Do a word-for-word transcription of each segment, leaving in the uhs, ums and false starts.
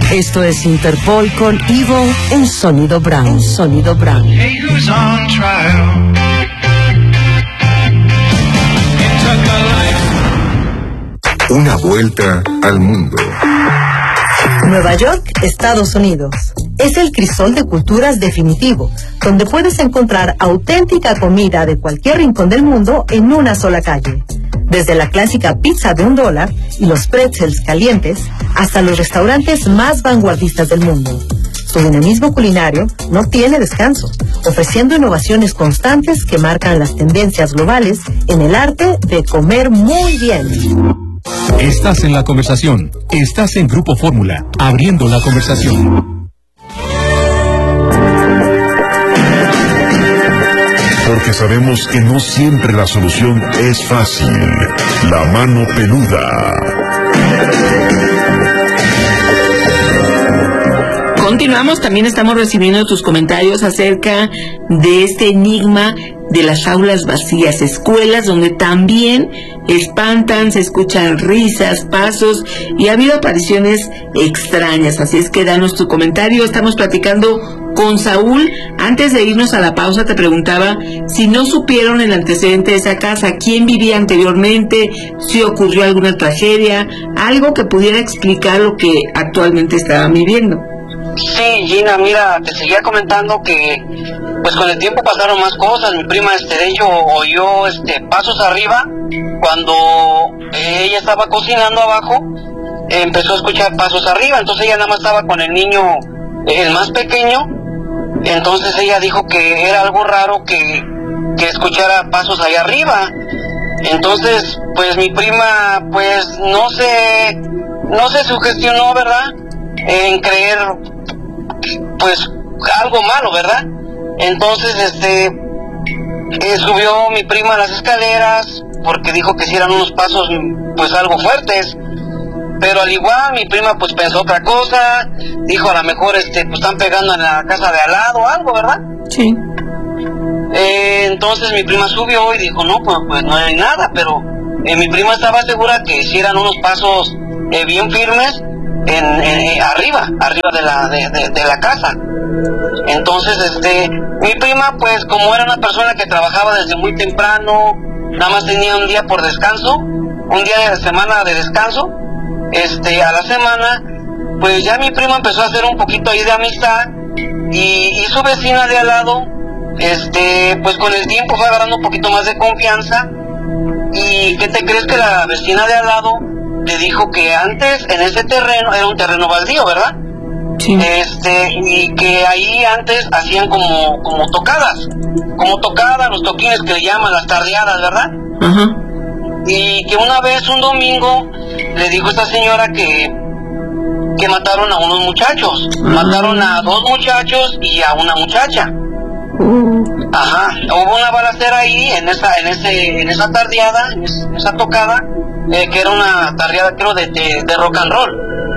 Esto es Interpol con Evil en Sonido Brown. Sonido Brown. Hey, who's on trial? It took a life. Una vuelta al mundo. Nueva York, Estados Unidos. Es el crisol de culturas definitivo, donde puedes encontrar auténtica comida de cualquier rincón del mundo en una sola calle. Desde la clásica pizza de un dólar y los pretzels calientes, hasta los restaurantes más vanguardistas del mundo. Su dinamismo culinario no tiene descanso, ofreciendo innovaciones constantes que marcan las tendencias globales en el arte de comer muy bien. Estás en la conversación. Estás en Grupo Fórmula, abriendo la conversación. Porque sabemos que no siempre la solución es fácil. La mano peluda. Continuamos, también estamos recibiendo tus comentarios acerca de este enigma de las aulas vacías, escuelas donde también espantan, se escuchan risas, pasos y ha habido apariciones extrañas. Así es que danos tu comentario. Estamos platicando con Saúl. Antes de irnos a la pausa te preguntaba si no supieron el antecedente de esa casa, quién vivía anteriormente, si ocurrió alguna tragedia, algo que pudiera explicar lo que actualmente estaban viviendo. Sí, Gina, mira, te seguía comentando que pues con el tiempo pasaron más cosas. Mi prima, este, de hecho, oyó este, pasos arriba cuando eh, ella estaba cocinando abajo, eh, empezó a escuchar pasos arriba, entonces ella nada más estaba con el niño, eh, el más pequeño, entonces ella dijo que era algo raro que, que escuchara pasos allá arriba. Entonces, pues mi prima, pues no se, no se sugestionó, ¿verdad?, en creer pues algo malo, ¿verdad? Entonces este eh, subió mi prima a las escaleras porque dijo que si eran unos pasos pues algo fuertes, pero al igual mi prima pues pensó otra cosa, dijo a lo mejor este pues están pegando en la casa de al lado o algo, ¿verdad? Sí. Eh, entonces mi prima subió y dijo no, pues, pues no hay nada, pero eh, mi prima estaba segura que si eran unos pasos eh, bien firmes En, en, arriba, arriba de la de, de, de la casa. Entonces, este, mi prima, pues, como era una persona que trabajaba desde muy temprano, nada más tenía un día por descanso, un día de la semana de descanso, este, a la semana, pues ya mi prima empezó a hacer un poquito ahí de amistad, y, y su vecina de al lado, este, pues con el tiempo fue agarrando un poquito más de confianza, y ¿qué te crees? Que la vecina de al lado le dijo que antes en ese terreno era un terreno baldío, ¿verdad? Sí. Este, y que ahí antes hacían como, como tocadas, como tocadas, los toquines que le llaman, las tardeadas, ¿verdad? Ajá. Y que una vez, un domingo, le dijo esta señora que, que mataron a unos muchachos, uh-huh. Mataron a dos muchachos y a una muchacha. Uh. Ajá, hubo una balacera ahí, en esa, en ese, en esa tardeada, en esa tocada, Eh, que era una tardeada creo de, de, de rock and roll.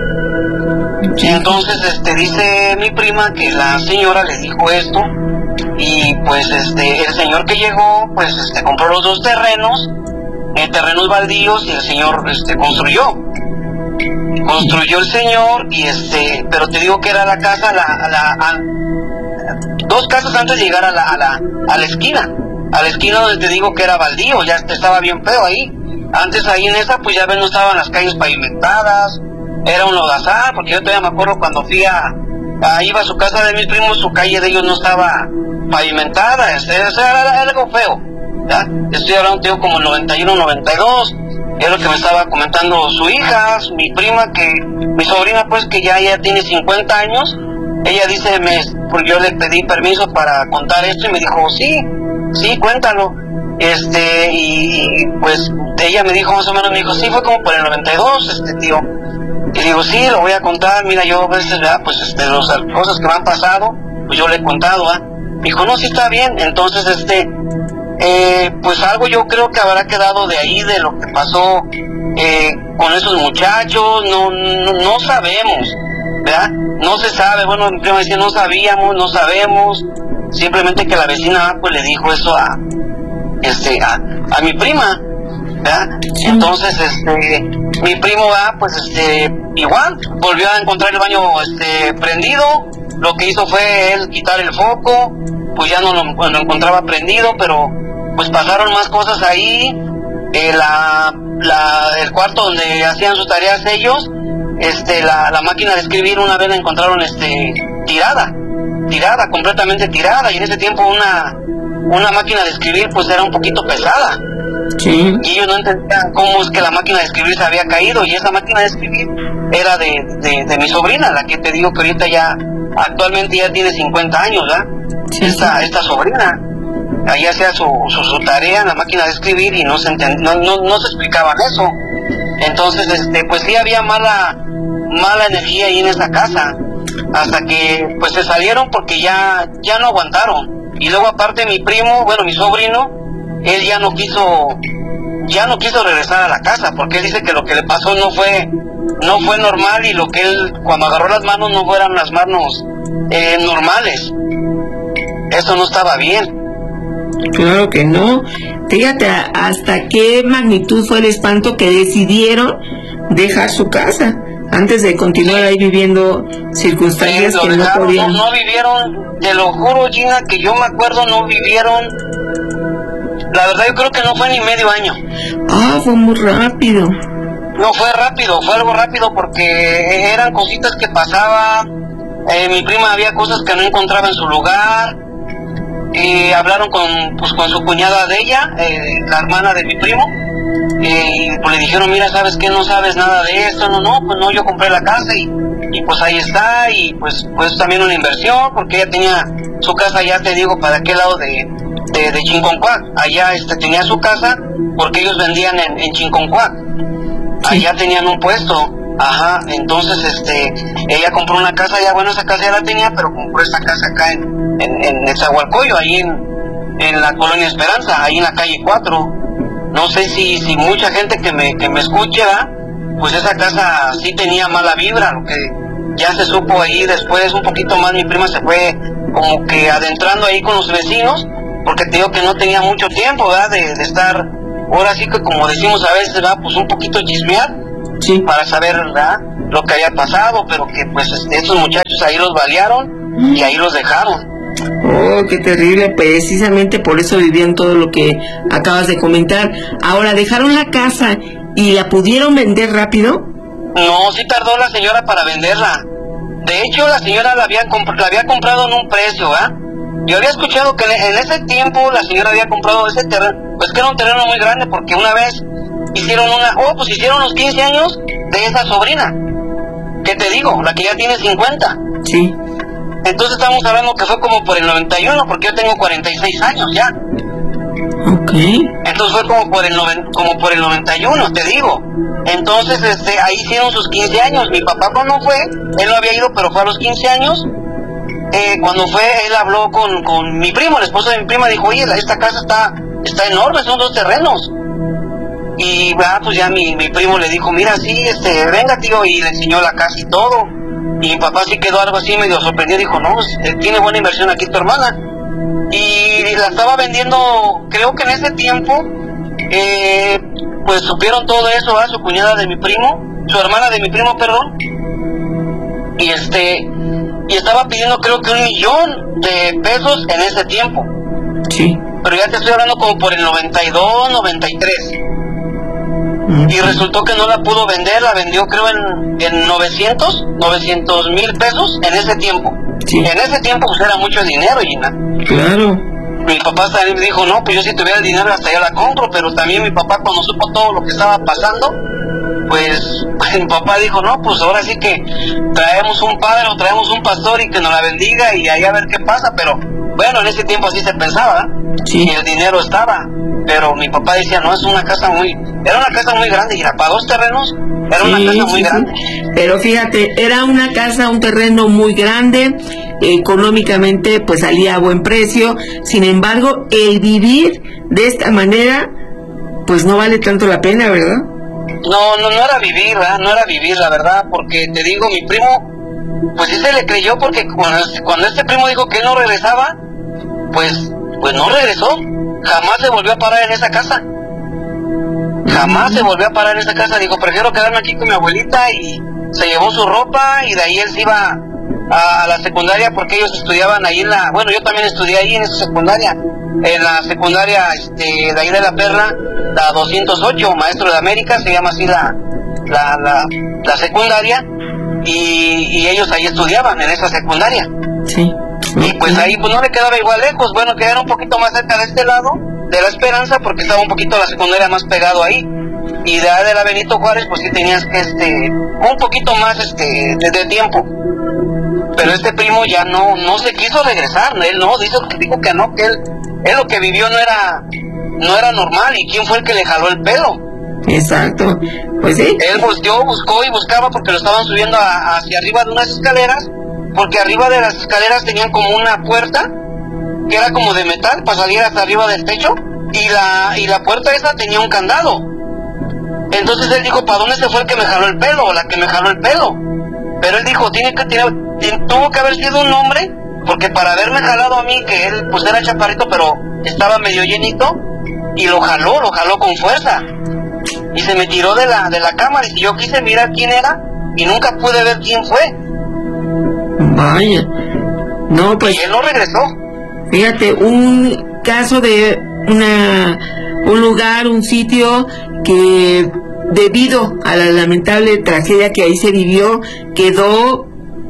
Sí. Entonces este dice mi prima que la señora le dijo esto y pues este el señor que llegó pues este compró los dos terrenos, eh, terrenos baldíos, y el señor este construyó construyó el señor y este pero te digo que era la casa la, la a, dos casas antes de llegar a la, a la a la esquina a la esquina donde te digo que era baldío, ya estaba bien feo ahí. Antes ahí en esa, pues ya ven, no estaban las calles pavimentadas, era un lodazal, porque yo todavía me acuerdo cuando fui a, a iba a su casa de mis primos, su calle de ellos no estaba pavimentada, eso era, era algo feo, ¿ya? Estoy hablando, tengo como el noventa y uno, noventa y dos, es lo que me estaba comentando su hija, mi prima, que, mi sobrina pues que ya, ya tiene cincuenta años, ella dice, me, pues yo le pedí permiso para contar esto y me dijo, sí, sí, cuéntalo. Este, y, y pues ella me dijo más o menos, me dijo, sí, fue como por el noventa y dos, este tío. Y digo, sí, lo voy a contar, mira, yo a veces, ¿verdad? Pues este, las cosas que me han pasado, pues yo le he contado, ¿ah? Me dijo, no, sí está bien. Entonces, este, eh, pues algo yo creo que habrá quedado de ahí, de lo que pasó eh, con esos muchachos, no, no, no sabemos, ¿verdad? No se sabe, bueno, mi prima decía, no sabíamos, no sabemos, simplemente que la vecina, pues le dijo eso a, este, a, a mi prima. ¿verdad? Entonces, este, mi primo, ¿verdad? Pues, este, igual, volvió a encontrar el baño, este, prendido. Lo que hizo fue él quitar el foco, pues ya no lo, lo encontraba prendido, pero, pues pasaron más cosas ahí. Eh, la, la, el cuarto donde hacían sus tareas ellos, este, la, la máquina de escribir una vez la encontraron, este, tirada, tirada, completamente tirada, y en ese tiempo una, una máquina de escribir, pues era un poquito pesada. Sí. Y ellos no entendían cómo es que la máquina de escribir se había caído, y esa máquina de escribir era de, de, de mi sobrina, la que te digo que ahorita ya, actualmente ya tiene cincuenta años, ¿verdad? Sí, esta, sí. esta sobrina, ahí hacía su, su, su tarea en la máquina de escribir y no se entend, no, no, no se explicaban eso. Entonces, este, pues sí había mala, mala energía ahí en esa casa, hasta que pues se salieron porque ya, ya no aguantaron. Y luego aparte mi primo, bueno, mi sobrino, él ya no quiso, ya no quiso regresar a la casa, porque él dice que lo que le pasó no fue, no fue normal, y lo que él, cuando agarró las manos, no fueran las manos eh, normales. Eso no estaba bien. Claro que no. Fíjate hasta qué magnitud fue el espanto que decidieron dejar su casa antes de continuar ahí viviendo circunstancias Sí, que no dejaron, podían. no, no vivieron, te lo juro, Gina, que yo me acuerdo, no vivieron, la verdad yo creo que no fue ni medio año. Ah, fue muy rápido. No fue rápido, fue algo rápido porque eran cositas que pasaban. Eh, mi prima había cosas que no encontraba en su lugar. Y hablaron con, pues, con su cuñada de ella, eh, la hermana de mi primo. Eh, y pues le dijeron, mira, ¿sabes qué? No sabes nada de esto. No, no, pues no, yo compré la casa y, y pues ahí está. Y pues, pues también una inversión, porque ella tenía su casa, ya te digo, para aquel lado de, de, de Chinconcuac. Allá este, tenía su casa porque ellos vendían en, en Chinconcuac. Allá tenían un puesto. Ajá, entonces este, ella compró una casa, ya bueno, esa casa ya la tenía, pero compró esta casa acá en, en, en Nezahualcóyotl, ahí en, en la colonia Esperanza, ahí en la calle cuatro. No sé si, si mucha gente que me, que me escuche, ¿verdad? Pues esa casa sí tenía mala vibra, lo que ya se supo ahí después un poquito más. Mi prima se fue como que adentrando ahí con los vecinos, porque te digo que no tenía mucho tiempo, ¿verdad? De, de estar, ahora sí que como decimos a veces, ¿verdad? Pues un poquito chismear. Sí. Para saber, ¿verdad?, lo que había pasado, pero que pues estos muchachos ahí los balearon y ahí los dejaron. Oh, qué terrible. Precisamente por eso vivían todo lo que acabas de comentar. Ahora, ¿dejaron la casa y la pudieron vender rápido? No, sí tardó la señora para venderla. De hecho, la señora la había, comp- la había comprado en un precio, ¿verdad? Yo había escuchado que en ese tiempo la señora había comprado ese terreno, pues que era un terreno muy grande, porque una vez hicieron una, oh, pues hicieron los quince años de esa sobrina, que te digo, la que ya tiene cincuenta. Sí. Entonces estamos hablando que fue como por el noventa y uno, porque yo tengo cuarenta y seis años ya. Ok. Entonces fue como por el noven, como por el noventa y uno, te digo. Entonces este, ahí hicieron sus quince años. Mi papá cuando fue, él no había ido, pero fue a los quince años. Eh, cuando fue, él habló con, con mi primo, el esposo de mi prima, dijo, oye, esta casa está, está enorme, son dos terrenos. Y ah, pues ya mi, mi primo le dijo, mira, sí, este, venga tío, y le enseñó la casa y todo. Y mi papá sí quedó algo así medio sorprendido, dijo, no, pues, tiene buena inversión aquí tu hermana. Y la estaba vendiendo, creo que en ese tiempo, eh, pues supieron todo eso, a su cuñada de mi primo, su hermana de mi primo, perdón. Y este, y estaba pidiendo creo que un millón de pesos en ese tiempo. Sí. Pero ya te estoy hablando como por el noventa y dos, noventa y tres. Y resultó que no la pudo vender, la vendió creo en, en novecientos mil pesos en ese tiempo. Sí. En ese tiempo pues era mucho dinero, Gina. Claro. Mi papá también me dijo, no, pues yo si tuviera el dinero hasta ya la compro, pero también mi papá cuando supo todo lo que estaba pasando, pues mi papá dijo, no, pues ahora sí que traemos un padre o traemos un pastor y que nos la bendiga y ahí a ver qué pasa, pero bueno, en ese tiempo así se pensaba, Sí. y el dinero estaba, pero mi papá decía, no, es una casa muy, era una casa muy grande, y para dos terrenos, era una Sí, casa muy sí, grande. sí. Pero fíjate, era una casa, un terreno muy grande, económicamente pues salía a buen precio. Sin embargo, el vivir de esta manera pues no vale tanto la pena, ¿verdad? No, no, no era vivir, ¿verdad? No era vivir, la verdad, porque te digo, mi primo, pues sí se le creyó, porque cuando, cuando este primo dijo que no regresaba, pues, pues no regresó, jamás se volvió a parar en esa casa. Jamás se volvió a parar en esa casa. Dijo, prefiero quedarme aquí con mi abuelita, y se llevó su ropa y de ahí él se iba a la secundaria porque ellos estudiaban ahí en la... Bueno, yo también estudié ahí en esa secundaria, en la secundaria este, de ahí de La Perla, la doscientos ocho, Maestro de América, se llama así la, la, la, la secundaria, y, y ellos ahí estudiaban en esa secundaria. Sí. Y pues ahí pues no le quedaba igual lejos, bueno, que era un poquito más cerca de este lado, de La Esperanza, porque estaba un poquito la secundaria más pegado ahí, y de la de la Benito Juárez pues sí tenías que este un poquito más este de, de tiempo. Pero este primo ya no no se quiso regresar, él no, dijo, dijo que no, que él, él lo que vivió no era no era normal, y quién fue el que le jaló el pelo. Exacto, pues sí. Él buscó, buscó y buscaba porque lo estaban subiendo a, hacia arriba de unas escaleras, porque arriba de las escaleras tenían como una puerta que era como de metal para salir hasta arriba del techo, y la y la puerta esa tenía un candado. Entonces él dijo, ¿para dónde se fue el que me jaló el pelo, o la que me jaló el pelo? Pero él dijo, tiene que tiene, tiene, tuvo que haber sido un hombre, porque para haberme jalado a mí, que él pues era chaparrito pero estaba medio llenito, y lo jaló, lo jaló con fuerza, y se me tiró de la de la cama. Y yo quise mirar quién era y nunca pude ver quién fue. Vaya, no, pues... Y él no regresó. Fíjate, un caso de una un lugar, un sitio que debido a la lamentable tragedia que ahí se vivió, quedó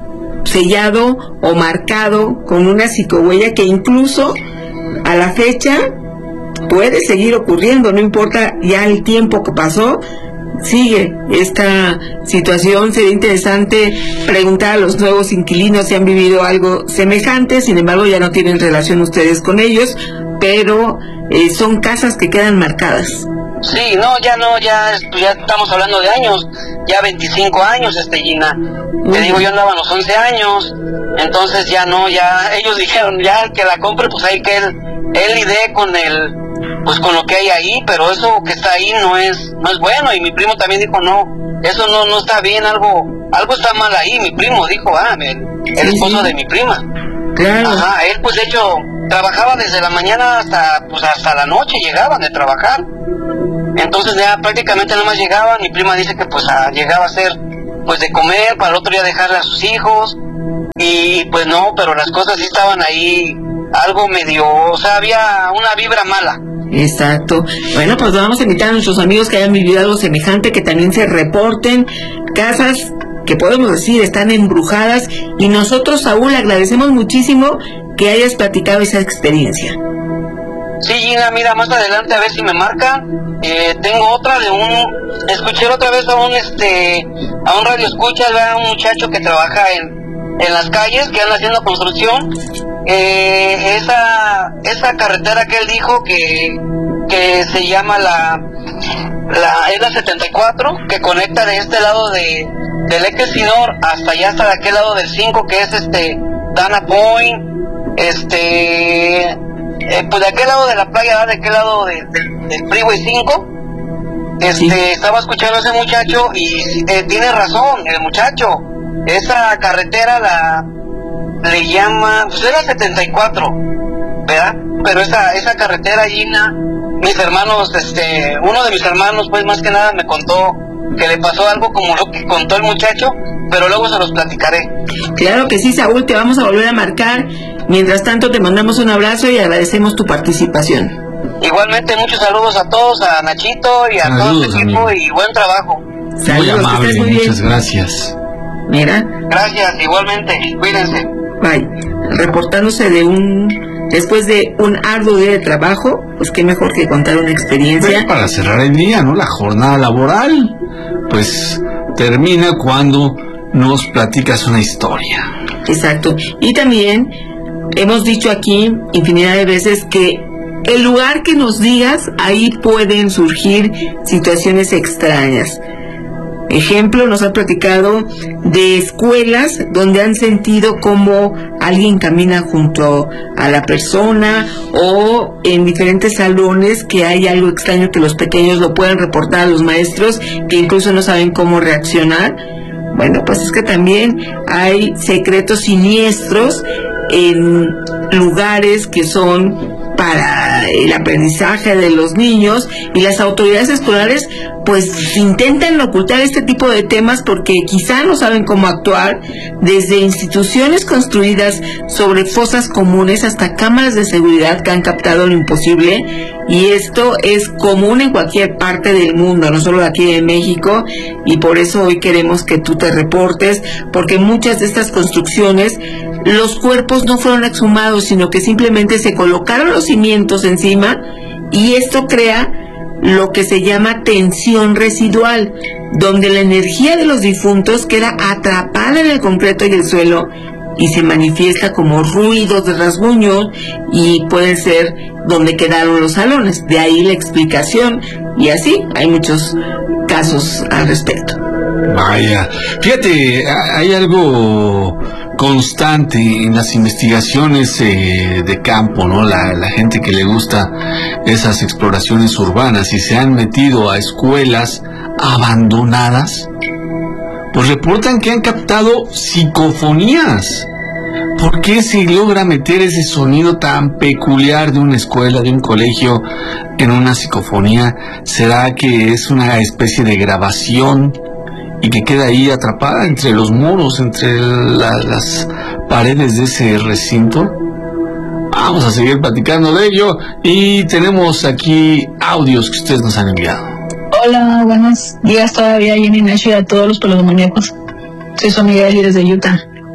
sellado o marcado con una psicohuella que incluso a la fecha puede seguir ocurriendo, no importa ya el tiempo que pasó, sigue esta situación. Sería interesante preguntar a los nuevos inquilinos si han vivido algo semejante. Sin embargo, ya no tienen relación ustedes con ellos, pero eh, son casas que quedan marcadas. Sí, no, ya no, ya, ya estamos hablando de años, ya veinticinco años, este Gina. Te digo, yo andaba a los once años, entonces ya no, ya ellos dijeron, ya el que la compre, pues hay que él, él lidie con el, pues con lo que hay ahí, pero eso que está ahí no es, no es bueno. Y mi primo también dijo, no, eso no, no está bien, algo, algo está mal ahí. Mi primo dijo, ah, el, el esposo de mi prima. Claro. Ajá, él pues de hecho trabajaba desde la mañana hasta, pues hasta la noche, llegaban de trabajar. Entonces ya prácticamente nomás llegaban. Mi prima dice que pues a, llegaba a hacer pues de comer, para el otro día dejarle a sus hijos, y pues no, pero las cosas sí estaban ahí algo medio, o sea, había una vibra mala. Exacto. Bueno, pues vamos a invitar a nuestros amigos que hayan vivido algo semejante, que también se reporten. Casas que podemos decir están embrujadas, y nosotros, Saúl, agradecemos muchísimo que hayas platicado esa experiencia. Sí, Gina, mira, más adelante a ver si me marca. Eh, tengo otra de un... Escuché otra vez a un, este... A un radio escucha, a un muchacho que trabaja en, en las calles, que anda haciendo construcción. Eh, esa, esa carretera que él dijo que... Que se llama la... La es la setenta y cuatro, que conecta de este lado de... Del Equesinor hasta allá, hasta de aquel lado del cinco, que es este... Dana Point, este... Eh, pues de aquel lado de la playa, de aquel lado de, de, del Freeway cinco, este, sí. Estaba escuchando a ese muchacho y eh, tiene razón, el muchacho, esa carretera la le llama, pues era setenta y cuatro, ¿verdad? Pero esa esa carretera, Gina, mis hermanos, este, uno de mis hermanos, pues más que nada me contó que le pasó algo como lo que contó el muchacho, pero luego se los platicaré. Claro que sí, Saúl, te vamos a volver a marcar. Mientras tanto, te mandamos un abrazo y agradecemos tu participación. Igualmente, muchos saludos a todos, a Nachito y a saludos, todo su equipo, amigo. Y buen trabajo. Saludos, muy amable, que estés muy muchas bien. gracias. Mira. Gracias, igualmente, cuídense. Bye. Reportándose de un... Después de un arduo día de trabajo, pues qué mejor que contar una experiencia. Pero para cerrar el día, ¿no? La jornada laboral, pues termina cuando nos platicas una historia. Exacto. Y también hemos dicho aquí infinidad de veces que el lugar que nos digas, ahí pueden surgir situaciones extrañas. Ejemplo, nos han platicado de escuelas donde han sentido como alguien camina junto a la persona, o en diferentes salones que hay algo extraño que los pequeños lo pueden reportar a los maestros, que incluso no saben cómo reaccionar. Bueno, pues es que también hay secretos siniestros en lugares que son para la, el aprendizaje de los niños, y las autoridades escolares pues intentan ocultar este tipo de temas porque quizá no saben cómo actuar, desde instituciones construidas sobre fosas comunes hasta cámaras de seguridad que han captado lo imposible, y esto es común en cualquier parte del mundo, no solo aquí en México, y por eso hoy queremos que tú te reportes, porque muchas de estas construcciones, los cuerpos no fueron exhumados, sino que simplemente se colocaron los cimientos encima, y esto crea lo que se llama tensión residual, donde la energía de los difuntos queda atrapada en el concreto y el suelo y se manifiesta como ruidos de rasguños, y pueden ser donde quedaron los salones. De ahí la explicación, y así hay muchos casos al respecto. Vaya, fíjate, hay algo constante en las investigaciones eh, de campo, ¿no? La, la gente que le gusta esas exploraciones urbanas y se han metido a escuelas abandonadas, pues reportan que han captado psicofonías. ¿Por qué se logra meter ese sonido tan peculiar de una escuela, de un colegio, en una psicofonía? ¿Será que es una especie de grabación y que queda ahí atrapada entre los muros, entre la, las paredes de ese recinto? Vamos a seguir platicando de ello, y tenemos aquí audios que ustedes nos han enviado. Hola, buenos días todavía, Jenny Nacho, y a todos los pelodomaníacos. Soy su amiga Eli desde Utah.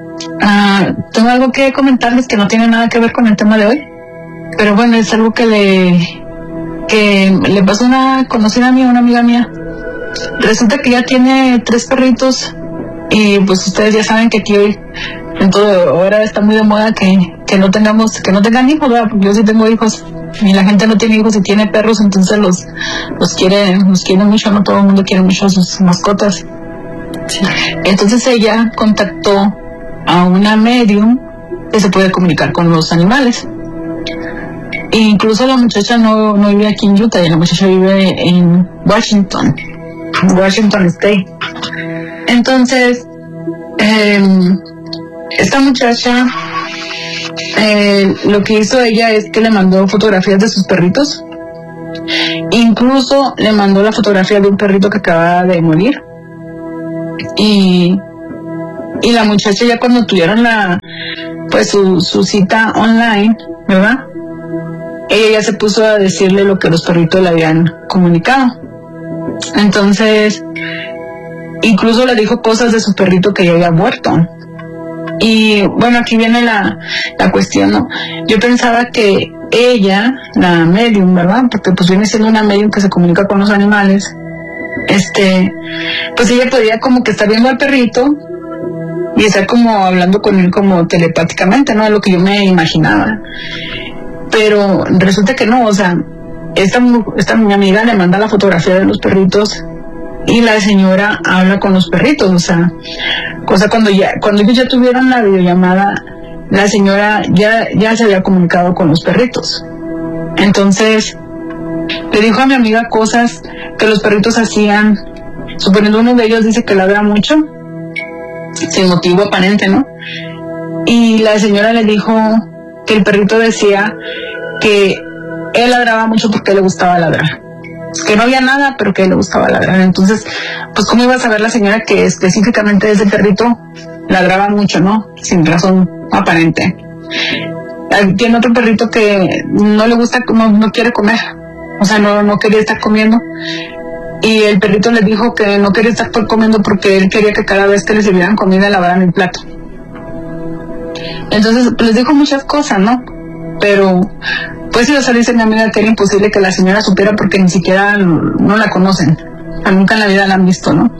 Uh, tengo algo que comentarles que no tiene nada que ver con el tema de hoy, pero bueno, es algo que le que le pasó a una conocida mía, una amiga mía. Resulta que ella tiene tres perritos, y pues ustedes ya saben que aquí hoy en todo ahora está muy de moda que, que no tengamos que no tengan hijos, ¿verdad? Porque yo sí tengo hijos y la gente no tiene hijos y tiene perros, entonces los los quiere los quiere mucho, no todo el mundo quiere mucho a sus mascotas. Sí. Entonces ella contactó a una medium que se puede comunicar con los animales. E incluso la muchacha no, no vive aquí en Utah, la muchacha vive en Washington, Washington State. Entonces, eh, esta muchacha, eh, lo que hizo ella es que le mandó fotografías de sus perritos. Incluso le mandó la fotografía de un perrito que acababa de morir. Y Y la muchacha, ya cuando tuvieron la pues su, su cita online, ¿verdad? Ella ya se puso a decirle lo que los perritos le habían comunicado. Entonces, incluso le dijo cosas de su perrito que ya había muerto. Y bueno, aquí viene la, la cuestión, ¿no? Yo pensaba que ella, la medium, ¿verdad? Porque pues viene siendo una medium que se comunica con los animales. Este, pues ella podía como que estar viendo al perrito y estar como hablando con él como telepáticamente, ¿no? Es lo que yo me imaginaba. Pero resulta que no, o sea, esta, esta mi amiga le manda la fotografía de los perritos y la señora habla con los perritos, o sea, cosa cuando ya, cuando ellos ya tuvieron la videollamada, la señora ya, ya se había comunicado con los perritos. Entonces, le dijo a mi amiga cosas que los perritos hacían, suponiendo uno de ellos dice que ladra mucho, sin motivo aparente, ¿no? Y la señora le dijo que el perrito decía que él ladraba mucho porque le gustaba ladrar, que no había nada, pero que le gustaba ladrar. Entonces, pues cómo iba a saber la señora que específicamente ese perrito ladraba mucho, ¿no? Sin razón aparente. Tiene otro perrito que no le gusta, no, no quiere comer, o sea, no, no quería estar comiendo. Y el perrito le dijo que no quería estar comiendo porque él quería que cada vez que le sirvieran comida lavaran el plato. Entonces, pues les dijo muchas cosas, ¿no? Pero, pues sí, o sea, dice mi amiga que era imposible que la señora supiera porque ni siquiera no la conocen. O sea, nunca en la vida la han visto, ¿no?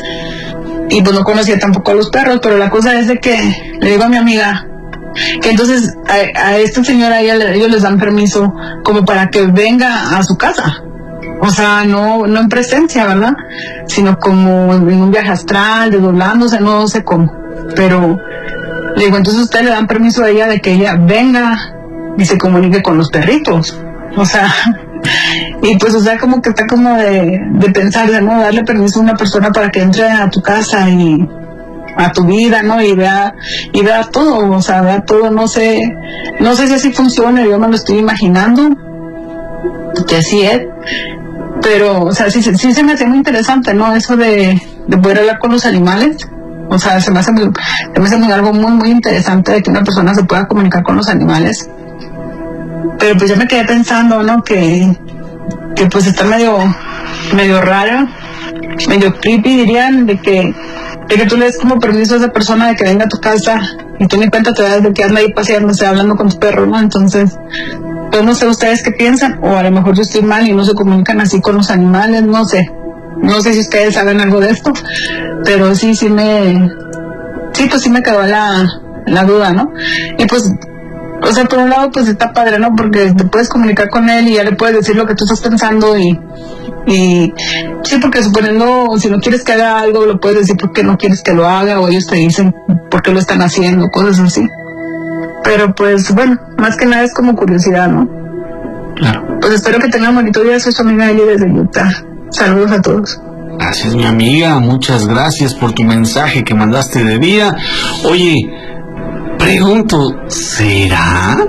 Y pues no conocía tampoco a los perros, pero la cosa es de que le digo a mi amiga que entonces a, a esta señora ella, ellos les dan permiso como para que venga a su casa. O sea, no, no en presencia, ¿verdad? Sino como en un viaje astral, desdoblándose, no sé cómo. Pero le digo, entonces ustedes le dan permiso a ella de que ella venga y se comunique con los perritos. O sea, y pues, o sea, como que está como de, de pensar, ¿no? Darle permiso a una persona para que entre a tu casa y a tu vida, ¿no? Y vea, y vea todo, o sea, vea todo, no sé, no sé si así funciona, yo me lo estoy imaginando, que así es. Pero, o sea, sí, sí se me hace muy interesante, ¿no? Eso de, de poder hablar con los animales. O sea, se me hace, muy, se me hace muy, algo muy, muy interesante de que una persona se pueda comunicar con los animales. Pero pues yo me quedé pensando, ¿no? Que, que pues está medio, medio raro, medio creepy, dirían, de que, de que tú le des como permiso a esa persona de que venga a tu casa y tú ni cuenta te das de que anda ahí paseándose, hablando con tu perro, ¿no? Entonces, pues no sé ustedes qué piensan, o a lo mejor yo estoy mal y no se comunican así con los animales, no sé. No sé si ustedes saben algo de esto, pero sí, sí me, sí, pues sí me quedó la, la duda, ¿no? Y pues, o sea, por un lado, pues está padre, ¿no? Porque te puedes comunicar con él y ya le puedes decir lo que tú estás pensando y, y sí, porque suponiendo, si no quieres que haga algo, lo puedes decir porque no quieres que lo haga, o ellos te dicen por qué lo están haciendo, cosas así. Pero pues, bueno, más que nada es como curiosidad, ¿no? Claro. Pues espero que tengan bonito día, soy su amiga Eli desde Utah. Saludos a todos. Gracias, mi amiga, muchas gracias por tu mensaje que mandaste de día. Oye, pregunto, ¿será?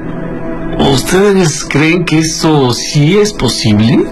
¿Ustedes creen que eso sí es posible?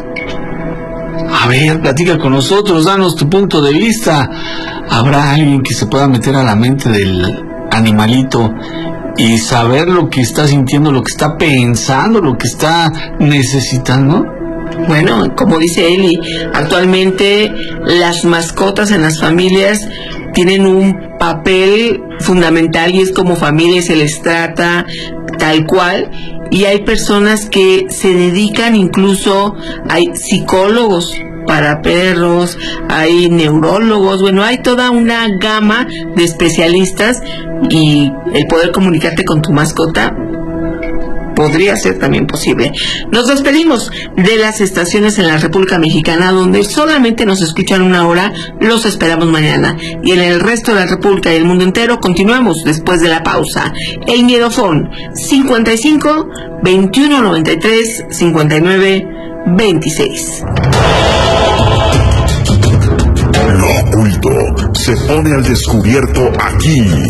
A ver, platica con nosotros, danos tu punto de vista. ¿Habrá alguien que se pueda meter a la mente del animalito y saber lo que está sintiendo, lo que está pensando, lo que está necesitando? Bueno, como dice Eli, actualmente las mascotas en las familias tienen un papel fundamental y es como familia y se les trata tal cual. Y hay personas que se dedican, incluso hay psicólogos para perros, hay neurólogos, bueno, hay toda una gama de especialistas y el poder comunicarte con tu mascota podría ser también posible. Nos despedimos de las estaciones en la República Mexicana donde solamente nos escuchan una hora. Los esperamos mañana. Y en el resto de la República y el mundo entero continuamos después de la pausa. El Miedofón cincuenta y cinco, veintiuno noventa y tres, cincuenta y nueve, veintiséis. Lo oculto se pone al descubierto aquí.